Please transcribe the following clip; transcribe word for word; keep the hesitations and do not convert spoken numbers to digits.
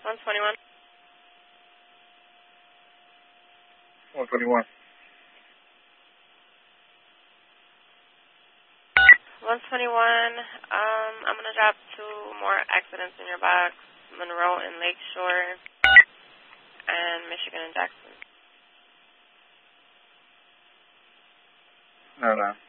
one twenty-one. one twenty-one. one twenty-one, um, I'm going to drop two more accidents in your box, Monroe and Lakeshore, and Michigan and Jackson. No, no.